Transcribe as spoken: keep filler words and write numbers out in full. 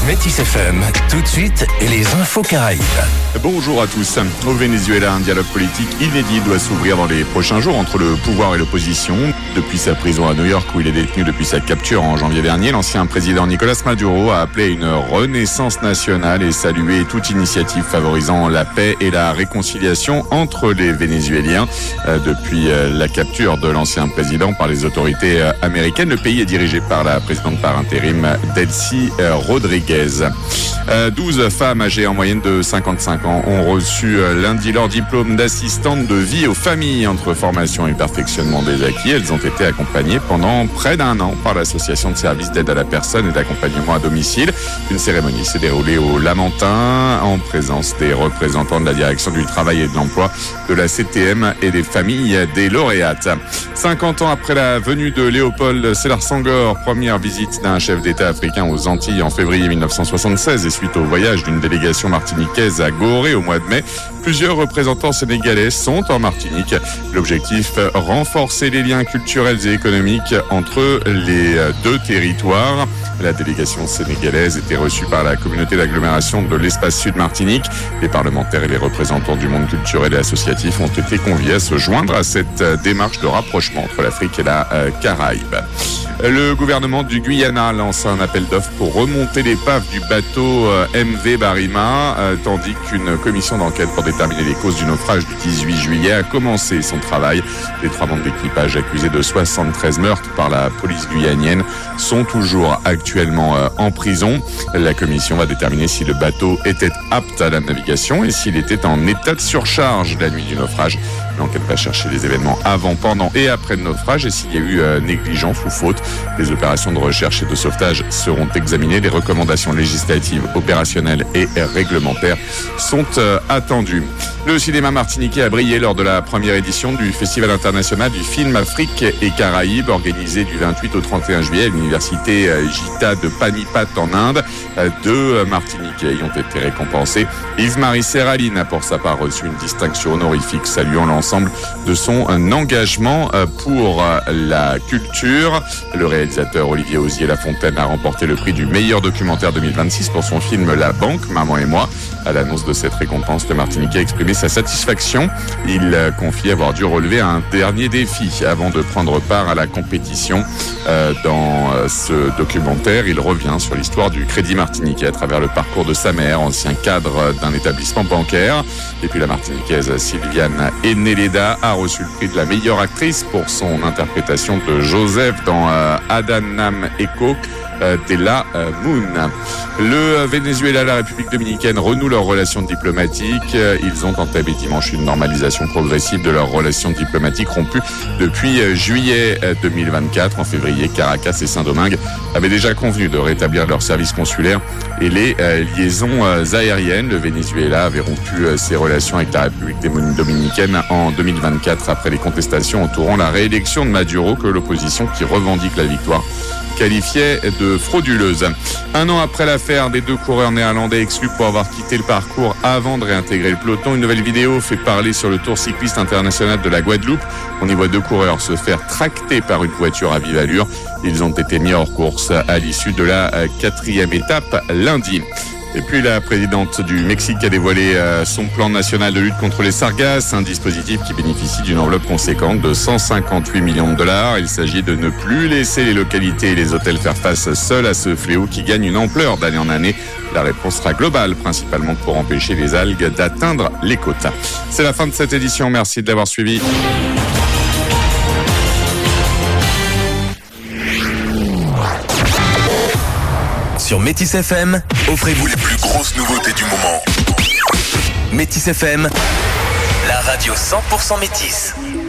Métis F M, tout de suite, et les infos Caraïbes. Bonjour à tous. Au Venezuela, un dialogue politique inédit doit s'ouvrir dans les prochains jours entre le pouvoir et l'opposition. Depuis sa prison à New York, où il est détenu depuis sa capture en janvier dernier, l'ancien président Nicolas Maduro a appelé une renaissance nationale et salué toute initiative favorisant la paix et la réconciliation entre les Vénézuéliens. Euh, depuis euh, la capture de l'ancien président par les autorités euh, américaines, le pays est dirigé par la présidente par intérim Delcy euh, Rodriguez. Euh, douze femmes âgées en moyenne de cinquante-cinq ans ont reçu euh, lundi leur diplôme d'assistante de vie aux familles. Entre formation et perfectionnement des acquis, elles ont été accompagnées pendant près d'un an par l'association de services d'aide à la personne et d'accompagnement à domicile. Une cérémonie s'est déroulée au Lamentin en présence des représentants de la direction du travail et de l'emploi, de la C T M et des familles des lauréates. cinquante ans après la venue de Léopold Sédar Senghor, première visite d'un chef d'État africain aux Antilles en février mille neuf cent soixante-seize et suite au voyage d'une délégation martiniquaise à Gorée au mois de mai, plusieurs représentants sénégalais sont en Martinique. L'objectif, renforcer les liens culturels et économiques entre les deux territoires. La délégation sénégalaise était reçue par la communauté d'agglomération de l'espace sud Martinique. Les parlementaires et les représentants du monde culturel et associatif ont été conviés à se joindre à cette démarche de rapprochement entre l'Afrique et la Caraïbe. Le gouvernement du Guyana lance un appel d'offres pour remonter l'épave du bateau M V Barima, tandis qu'une commission d'enquête pour déterminer les causes du naufrage du dix-huit juillet a commencé son travail. Les trois membres d'équipage accusés de soixante-treize meurtres par la police guyanienne sont toujours actuellement en prison. La commission va déterminer si le bateau était apte à la navigation et s'il était en état de surcharge la nuit du naufrage. L'enquête va chercher les événements avant, pendant et après le naufrage et s'il y a eu euh, négligence ou faute. Les opérations de recherche et de sauvetage seront examinées. Les recommandations législatives, opérationnelles et réglementaires sont euh, attendues. Le cinéma martiniquais a brillé lors de la première édition du Festival international du film Afrique et Caraïbes, organisé du vingt-huit au trente et un juillet à l'université euh, Gita de Panipat en Inde. Euh, deux Martiniquais y ont été récompensés. Yves-Marie Serraline a pour sa part reçu une distinction honorifique saluant l'ensemble de son engagement pour la culture. Le réalisateur Olivier Osier-Lafontaine a remporté le prix du meilleur documentaire deux mille vingt-six pour son film La Banque, Maman et moi. À l'annonce de cette récompense, le Martiniquais a exprimé sa satisfaction. Il confie avoir dû relever un dernier défi avant de prendre part à la compétition. Dans ce documentaire, il revient sur l'histoire du Crédit Martiniquais à travers le parcours de sa mère, ancien cadre d'un établissement bancaire. Et puis la Martiniquaise Sylviane Eneleda a reçu le prix de la meilleure actrice pour son interprétation de Joseph dans euh, Adanam Echo euh, de la euh, Moon. Le Venezuela et la République dominicaine renouent leurs relations diplomatiques. Ils ont entamé dimanche une normalisation progressive de leurs relations diplomatiques rompues depuis euh, juillet deux mille vingt-quatre. En février, Caracas et Saint-Domingue avaient déjà convenu de rétablir leurs services consulaires et les euh, liaisons euh, aériennes. Le Venezuela avait rompu euh, ses relations avec la République dominicaine en deux mille vingt-quatre après les contestations entourant la réélection de Maduro que l'opposition qui revendique la victoire qualifiait de frauduleuse. Un an après l'affaire des deux coureurs néerlandais exclus pour avoir quitté le parcours avant de réintégrer le peloton, une nouvelle vidéo fait parler sur le Tour cycliste international de la Guadeloupe. On y voit deux coureurs se faire tracter par une voiture à vive allure. Ils ont été mis hors course à l'issue de la quatrième étape lundi. Et puis la présidente du Mexique a dévoilé son plan national de lutte contre les sargasses, un dispositif qui bénéficie d'une enveloppe conséquente de cent cinquante-huit millions de dollars. Il s'agit de ne plus laisser les localités et les hôtels faire face seuls à ce fléau qui gagne une ampleur d'année en année. La réponse sera globale, principalement pour empêcher les algues d'atteindre les côtes. C'est la fin de cette édition, merci de l'avoir suivi. Sur Métis F M, offrez-vous les plus grosses nouveautés du moment. Métis F M, la radio cent pour cent métis.